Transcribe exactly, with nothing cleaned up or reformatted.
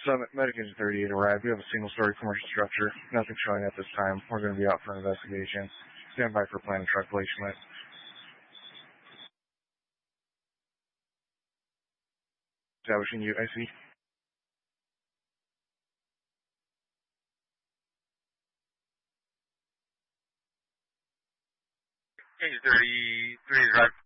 Summit Medic Engine thirty-eight arrived. We have a single-story commercial structure. Nothing showing at this time. We're going to be out for an investigation. Stand by for plan and truck placement. Establishing U I C. Engine thirty-three arrived.